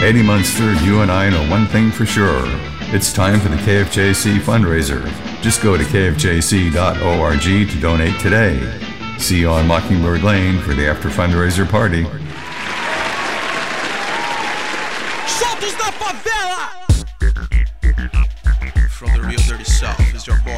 Eddie Munster, you and I know one thing for sure. It's time for the KFJC fundraiser. Just go to kfjc.org to donate today. See you on Mockingbird Lane for the after fundraiser party. Soltos da favela! From the real dirty south is your boy